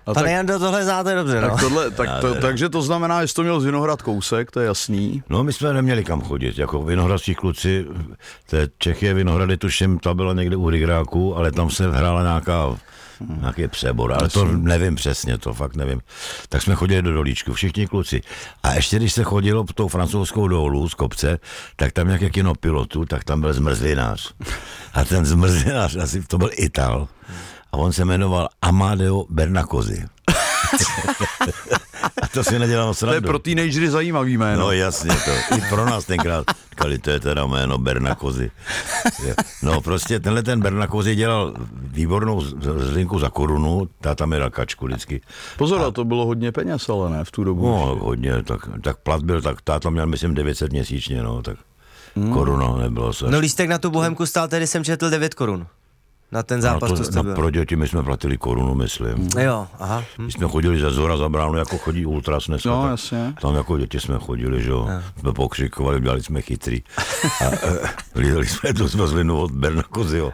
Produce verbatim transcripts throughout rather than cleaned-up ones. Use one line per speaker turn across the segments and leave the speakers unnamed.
A
Pane
tak,
Jando, tohle znáte dobře, no.
tak tohle, tak to, takže to znamená, že jsi to měl z Vinohrad kousek, to je jasný.
No my jsme neměli kam chodit, jako vinohradští kluci, té Čechy Vinohrady, tuším, ta byla někde u Rigráku, ale tam se hrála nějaká, hmm. nějaký přebor, ale to nevím přesně, to fakt nevím. Tak jsme chodili do Dolíčku, všichni kluci. A ještě když se chodilo tou francouzskou dolů z kopce, tak tam jak je kino pilotu, tak tam byl zmrzlinář. A ten zmrzlinář, asi to byl Ital, a on se jmenoval Amadeo Bernacozzi. A to si nedělám srandu.
To je pro teenagery zajímavý jméno.
No jasně to. I pro nás tenkrát říkali, to je teda jméno Bernacozzi. No prostě tenhle ten Bernacozzi dělal výbornou zlinku za korunu, táta mi dal kačku vždycky.
Pozor, a to bylo hodně peněz, ale ne v tu dobu.
No hodně, tak, tak plat byl, tak táta měl myslím devět set měsíčně, no, tak hmm. koruna nebylo se.
No lístek na tu Bohemku stál, tedy jsem četl devět korun. Na ten zápas,
to,
to jste byl.
Pro děti my jsme platili korunu, myslím.
Mm. Jo, aha.
My jsme chodili ze zora za bránu, jako chodí ultras dneska.
No, jasně.
Tam jako děti jsme chodili, že jo. Jsme pokřikovali, dělali jsme chytrý. A e, lídali jsme tu zmrzlinu od Bernacozziho.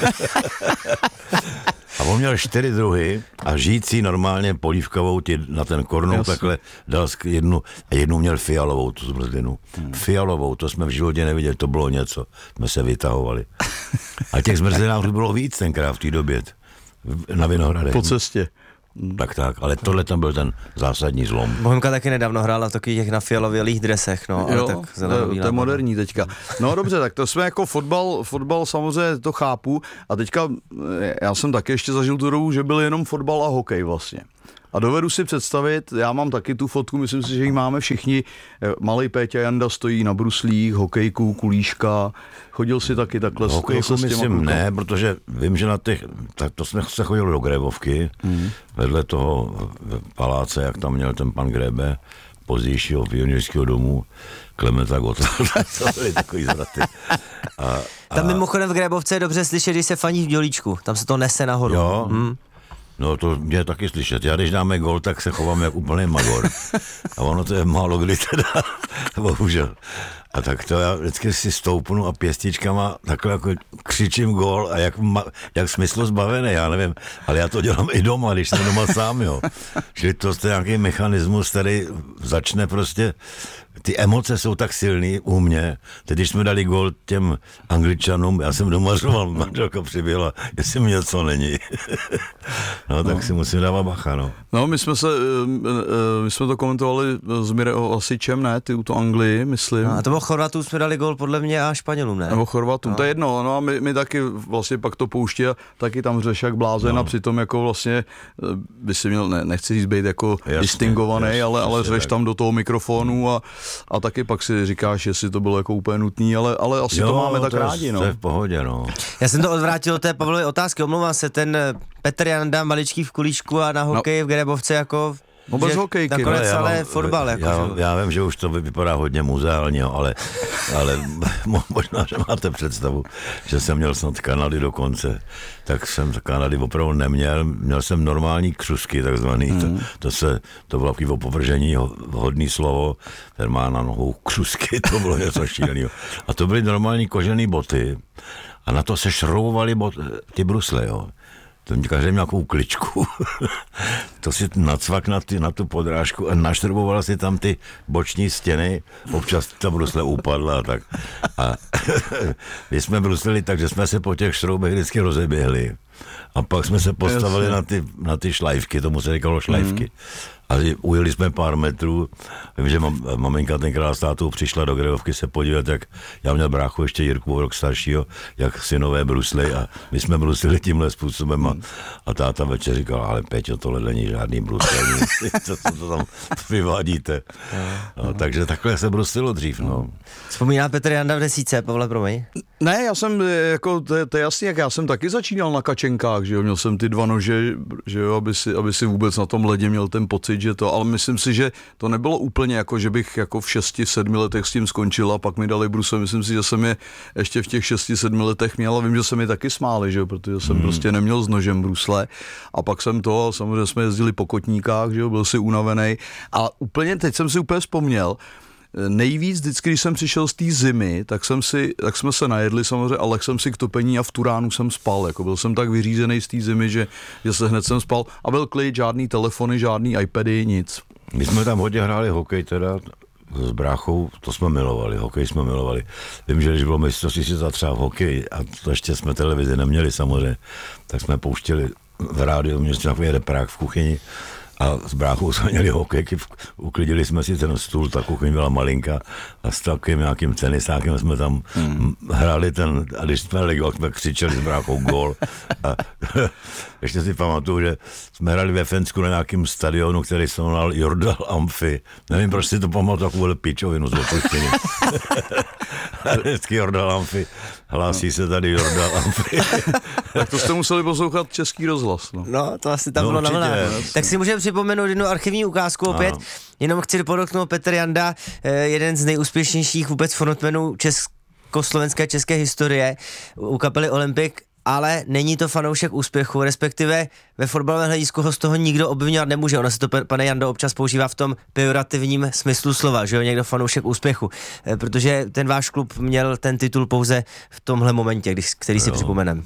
A on měl čtyři druhy a žijící normálně polívkavou ti na ten kornou Jasně. takhle dal jednu a jednu měl fialovou tu zmrzlinu. Hmm. Fialovou, to jsme v životě neviděli, to bylo něco. Jsme se vytahovali. A těch zmrzlinářů bylo víc tenkrát v té době na Vinohradech.
Po cestě.
Tak tak, ale tohle tam byl ten zásadní zlom.
Bohemka taky nedávno hrála v takových těch na fialovělých dresech, no, ale
jo,
tak
to, to je moderní teďka. No dobře, tak to jsme jako fotbal, fotbal samozřejmě to chápu a teďka já jsem taky ještě zažil tu dobu, že byl jenom fotbal a hokej vlastně. A dovedu si představit, já mám taky tu fotku, myslím si, že ji máme všichni, malej Péťa Janda stojí na bruslích, hokejku, kulíška, chodil si taky takhle
s, hokejku s myslím kluka. Ne, protože vím, že na těch, tak to jsme se chodili do Grébovky, mm. vedle toho paláce, jak tam měl ten pan Grebe, pozdějšího pionýrského domu, Klementa Gotthilda, to byly takový zvraty. A, a...
Tam mimochodem v Grébovce je dobře slyšet, když se faní v Dělíčku, tam se to nese nahoru.
Jo.
Hmm.
No to mě taky slyšet. Já když dáme gol, tak se chovám jak úplný magor. A ono to je málo kdy teda, bohužel. A tak to já vždycky si stoupnu a pěstičkama takhle jako křičím gol a jak, ma, jak smyslu zbavený, já nevím. Ale já to dělám i doma, když jsem doma sám, jo. Čili to je nějaký mechanismus, který začne prostě, ty emoce jsou tak silný u mě. Teď, když jsme dali gol těm Angličanům, já jsem doma řval, manželka přiběla, jestli mi něco není. No tak no. si musím dávat bacha, no.
No my jsme se, my jsme to komentovali s Mireo Asičem, ne, ty u to Anglii, myslím.
No, a to bylo Chorvatům jsme dali gol podle mě a Španělům, ne?
Nebo Chorvatům, no. To je jedno, no a my, my taky vlastně pak to pouští a taky tam řeš jak blázen no. A přitom jako vlastně by si měl, ne, nechci říct být jako jasně, distingovaný, jasně, ale, ale řeš tam do toho mikrofonu a, a taky pak si říkáš, jestli to bylo jako úplně nutný, ale, ale asi jo, to máme tak to rádi,
je,
no.
To je v pohodě, no.
Já jsem to odvrátil té Pavlovy otázky, omlouvám se, ten Petr Janda, maličký v kulíčku a na hokej no. v Grébovce jako...
No bez hokejky.
Nakonec
no,
ale
mám,
fotbal. Jako,
já, já vím, že už to vypadá hodně muzeálně, ale, ale možná, že máte představu, že jsem měl snad Kanady dokonce, tak jsem Kanady opravdu neměl. Měl jsem normální křusky takzvaný, mm. to, to, se, to bylo takový opovržení, hodný slovo, ten má na nohou křusky, to bylo něco šíleného. A to byly normální kožené boty a na to se šroubovaly bot, ty brusle, jo. To mě každý měl takovou kličku, to si nacvak na, ty, na tu podrážku a naštrboval si tam ty boční stěny, občas ta brusle upadla a tak. A my jsme bruslili tak, že jsme se po těch šroubech vždycky rozeběhli. A pak jsme se postavili na ty, na ty šlajvky, tomu se říkalo šlajvky. Mm. A ujeli jsme pár metrů, vím, že mam, maminka tenkrát s tátou přišla do Grébovky se podívat, jak já měl bráchu ještě Jirku rok staršího, jak synové brusly a my jsme bruslili tímhle způsobem a, a táta večer říkal, ale Peťo, tohle není žádný bruslení, co, co to tam vyvádíte. No, takže takhle se bruslilo dřív, no.
Vzpomíná Petr Janda v desíce, Pavle, promiň?
Ne, já jsem, jako, to je, to je jasný, jak já jsem taky začínal na kačenkách, že jo, měl jsem ty dva nože, že jo, aby si, aby si vůbec na tom ledě měl ten pocit, že to, ale myslím si, že to nebylo úplně jako, že bych jako v šesti, sedmi letech s tím skončil a pak mi dali brusle, myslím si, že jsem je ještě v těch šesti, sedmi letech měl a vím, že se mi taky smáli, že jo, protože jsem hmm. prostě neměl s nožem brusle a pak jsem to, samozřejmě jsme jezdili po kotníkách, že jo, byl si unavený a úplně, teď jsem si úplně vzpomněl, nejvíc vždycky, když jsem přišel z té zimy, tak, jsem si, tak jsme se najedli samozřejmě, ale jsem si k topení a v Turánu jsem spal. Jako byl jsem tak vyřízený z té zimy, že, že se hned jsem spal a byl klid, žádný telefony, žádný iPady, nic.
My jsme tam hodně hráli hokej teda s bráchou, to jsme milovali, hokej jsme milovali. Vím, že když bylo mistrovství světa třeba v hokeji, a to ještě jsme televizi neměli samozřejmě, tak jsme pouštěli v rádiu, měli jsme takový reprák v kuchyni a s bráchou jsme měli hokejky, uklidili jsme si ten stůl, ta kuchyň byla malinká a s takovým nějakým tenisákem jsme tam hmm. hráli ten, a když jsme hráli gól, jsme křičeli s bráchou gól. A ještě si pamatuju, že jsme hráli ve Fensku na nějakém stadionu, který se jmenoval Jordal Amphi. Nevím, proč si to pamatuju, takovou pičovinu z opuštění. Vždycky Jordal Amphi. Hlásí se tady Jordal Amphi.
Tak to jste museli poslouchat Český rozhlas. No,
no to asi tam
no,
bylo na vlnách.
určitě.
Tak si můžeme připomenout jednu archivní ukázku opět. Ano. Jenom chci podotknout, Petr Janda, jeden z nejúspěšnějších vůbec frontmenů československé české historie u kapely Olympik, ale není to fanoušek úspěchu, respektive ve fotbalovém hledisku ho z toho nikdo obviňovat nemůže. Ono se to, pane Jando, občas používá v tom pejorativním smyslu slova, že jo, někdo fanoušek úspěchu, protože ten váš klub měl ten titul pouze v tomhle momentě, když, který si připomenem.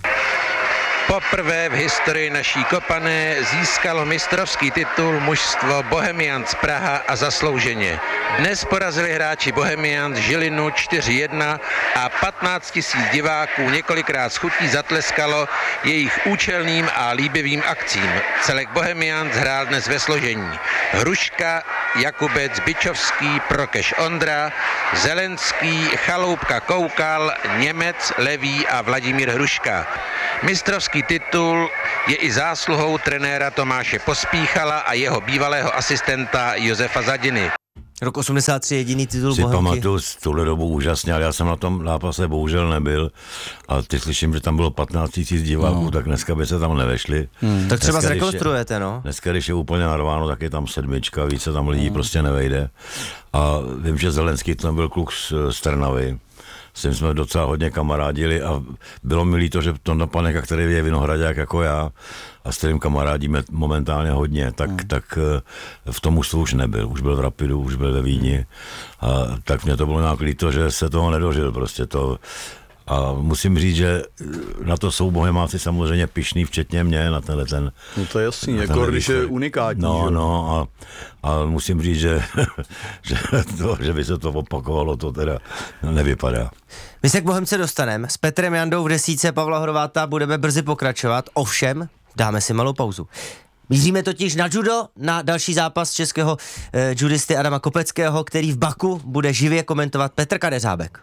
Poprvé v historii naší kopané získalo mistrovský titul mužstvo Bohemians Praha a zaslouženě. Dnes porazili hráči Bohemians Žilinu čtyři jedna a patnáct tisíc diváků několikrát s chutí zatleskalo jejich účelným a líbivým akcím. Celek Bohemians hrál dnes ve složení Hruška, Jakubec, Bičovský, Prokeš Ondra, Zelenský, Chaloupka Koukal, Němec, Levý a Vladimír Hruška. Mistrovský titul je i zásluhou trenéra Tomáše Pospíchala a jeho bývalého asistenta Josefa Zadiny.
Rok osmdesát tři, jediný titul
si
Bohemky.
pamatuju z tuhle dobu úžasně, ale já jsem na tom zápase bohužel nebyl. A ty slyším, že tam bylo patnáct tisíc diváků, no. Tak dneska by se tam nevešli.
Hmm. Tak třeba
dneska,
zrekonstruujete, no.
Dneska, když je úplně narváno, tak je tam sedmička, více tam lidí hmm. prostě nevejde. A vím, že Zelenský tam byl kluk z, z Trnavy. S tím jsme docela hodně kamarádili a bylo mi líto, že Tonda Paneka, který je vinohradák jako já a s kterým kamarádíme momentálně hodně, tak, hmm. tak v tom už už nebyl. Už byl v Rapidu, už byl ve Vídni. A tak mě to bylo nějak líto, že se toho nedožil prostě to. A musím říct, že na to jsou Bohemáci samozřejmě pyšný, včetně mě, na tenhle ten...
No to je jasný, jako když je unikátní.
No,
že?
no a, a musím říct, že, že, to, že by se to opakovalo, to teda nevypadá.
My se k Bohemce dostaneme. S Petrem Jandou v desítce Pavla Horváta budeme brzy pokračovat, ovšem dáme si malou pauzu. Míříme totiž na judo, na další zápas českého eh, judisty Adama Kopeckého, který v Baku bude živě komentovat Petr Kadeřábek.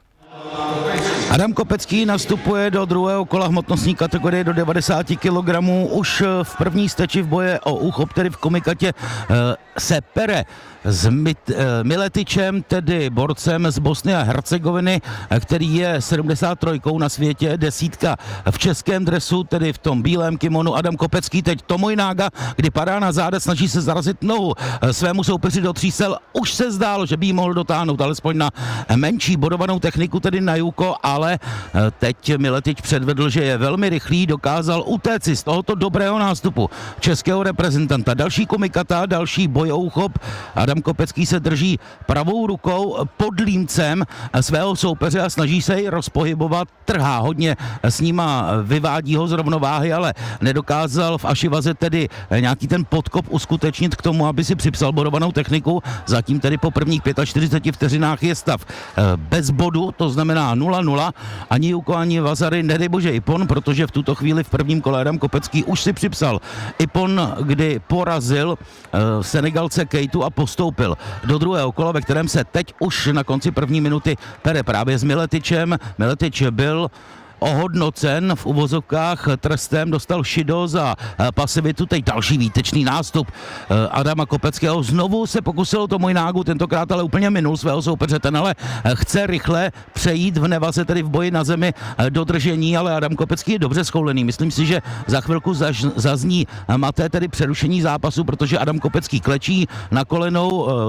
Adam Kopecký nastupuje do druhého kola hmotnostní kategorie do devadesát kilogramů. Už v první steči v boje o úchop, tedy v komikatě, se pere s Miletičem, tedy borcem z Bosny a Hercegoviny, který je sedmdesát tři na světě, desítka v českém dresu, tedy v tom bílém kimonu. Adam Kopecký teď Tomojnága, kdy padá na záda, snaží se zarazit nohu svému soupeři do třísel. Už se zdálo, že by jí mohl dotáhnout alespoň na menší bodovanou techniku, tedy na juko, ale teď Miletič předvedl, že je velmi rychlý, dokázal utéci z tohoto dobrého nástupu českého reprezentanta. Další komikata, další bojouchop. Adam Kopecký se drží pravou rukou pod límcem svého soupeře a snaží se ji rozpohybovat, trhá hodně s ním, vyvádí ho z rovnováhy, ale nedokázal v Ašivaze tedy nějaký ten podkop uskutečnit k tomu, aby si připsal bodovanou techniku. Zatím tedy po prvních čtyřiceti pěti vteřinách je stav bez bodu, to znamená nula nula. Ani Juko, ani Vazary, nedej bože Ipon, protože v tuto chvíli v prvním kole Adam Kopecký už si připsal Ipon, kdy porazil uh, Senegalce Kejtu a postoupil do druhého kola, ve kterém se teď už na konci první minuty pere právě s Miletičem. Miletič byl ohodnocen v uvozovkách trestem, dostal šido za pasivitu, teď další výtečný nástup Adama Kopeckého. Znovu se pokusil Tomojnágu, tentokrát ale úplně minul svého soupeře, ten ale chce rychle přejít v nevaze, tedy v boji na zemi do držení, ale Adam Kopecký je dobře schoulený. Myslím si, že za chvilku zaž, zazní maté, tedy přerušení zápasu, protože Adam Kopecký klečí na kolenou.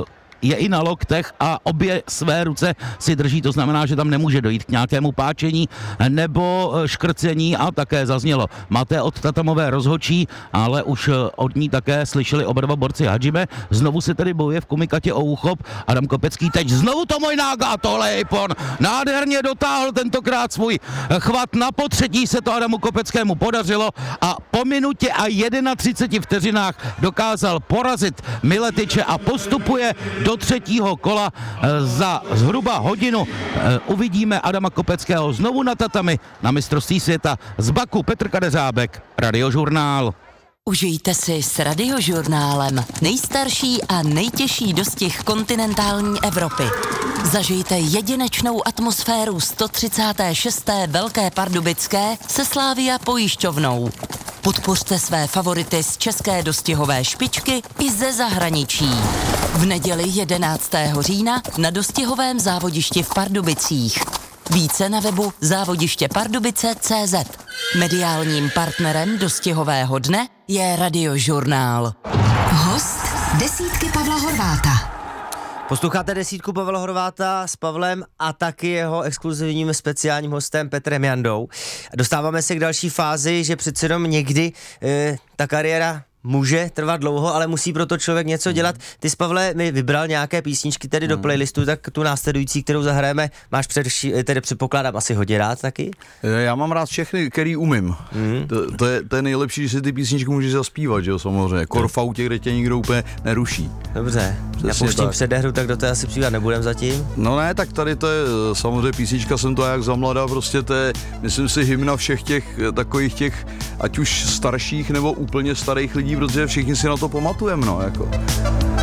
je i na loktech a obě své ruce si drží, to znamená, že tam nemůže dojít k nějakému páčení nebo škrcení a také zaznělo Maté od tatamové rozhodčí, ale už od ní také slyšeli oba dva borci Hadžime. Znovu se tedy bojuje v kumikatě o úchop. Adam Kopecký teď znovu to můj nága, tohle je Ipon. Nádherně dotáhl tentokrát svůj chvat na potřetí, se to Adamu Kopeckému podařilo a po minutě a třiceti jedna vteřinách dokázal porazit Miletiče a postupuje do třetího kola za zhruba hodinu. Uvidíme Adama Kopeckého znovu na tatami na mistrovství světa z Baku. Petr Kadeřábek, Radiožurnál.
Užijte si s Radiožurnálem nejstarší a nejtěžší dostih kontinentální Evropy. Zažijte jedinečnou atmosféru sto třicáté šesté Velké Pardubické se Slavia pojišťovnou. Podpořte své favority z české dostihové špičky i ze zahraničí. V neděli jedenáctého října na dostihovém závodišti v Pardubicích. Více na webu závodiště pardubice tečka cé zet. Mediálním partnerem dostihového dne je Radiožurnál.
Host desítky Pavla Horváta.
Posloucháte desítku Pavla Horváta s Pavlem a taky jeho exkluzivním speciálním hostem Petrem Jandou. Dostáváme se k další fázi, že přece jenom někdy e, ta kariéra může trvat dlouho, ale musí proto člověk něco dělat. Ty jsi, Pavle, mi vybral nějaké písničky tedy do playlistu, tak tu následující, kterou zahrajeme, máš předší, tedy předpokládám asi hodně rád taky?
Já mám rád všechny, který umím. Mm. To, to, je, to je nejlepší, že si ty písničky můžeš zaspívat, že jo, samozřejmě. Kor v autě, kde tě nikdo úplně neruší.
Dobře, já pouštím předehru, tak do té asi zpívat nebudem zatím.
No ne, tak tady to je samozřejmě písnička, jsem to jak za mladá, prostě to je, myslím si, hymna všech těch takových těch, ať už starších nebo úplně starých lidí, protože všichni si na to pamatujeme, no, jako.